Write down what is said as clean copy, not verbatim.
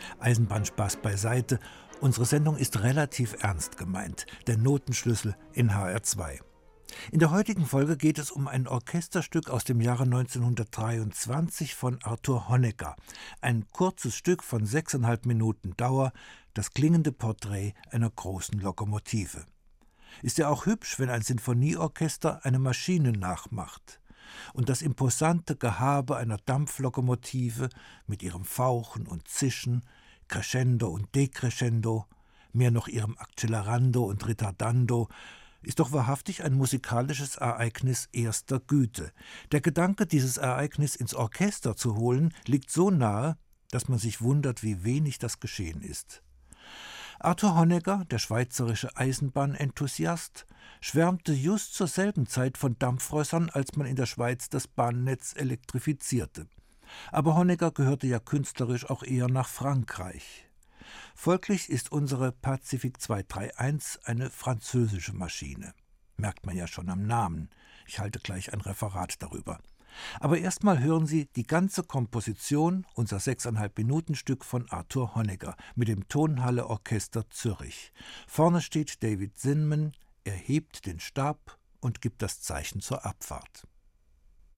Eisenbahnspaß beiseite. Unsere Sendung ist relativ ernst gemeint. Der Notenschlüssel in HR2. In der heutigen Folge geht es um ein Orchesterstück aus dem Jahre 1923 von Arthur Honegger. Ein kurzes Stück von 6,5 Minuten Dauer, das klingende Porträt einer großen Lokomotive. Ist ja auch hübsch, wenn ein Sinfonieorchester eine Maschine nachmacht. Und das imposante Gehabe einer Dampflokomotive mit ihrem Fauchen und Zischen, Crescendo und Decrescendo, mehr noch ihrem Accelerando und Ritardando, ist doch wahrhaftig ein musikalisches Ereignis erster Güte. Der Gedanke, dieses Ereignis ins Orchester zu holen, liegt so nahe, dass man sich wundert, wie wenig das geschehen ist. Arthur Honegger, der schweizerische Eisenbahnenthusiast, schwärmte just zur selben Zeit von Dampfrössern, als man in der Schweiz das Bahnnetz elektrifizierte. Aber Honegger gehörte ja künstlerisch auch eher nach Frankreich. Folglich ist unsere Pacific 231 eine französische Maschine. Merkt man ja schon am Namen. Ich halte gleich ein Referat darüber. Aber erstmal hören Sie die ganze Komposition, unser 6,5-Minuten-Stück von Arthur Honegger mit dem Tonhalle Orchester Zürich. Vorne steht David Zinman, er hebt den Stab und gibt das Zeichen zur Abfahrt.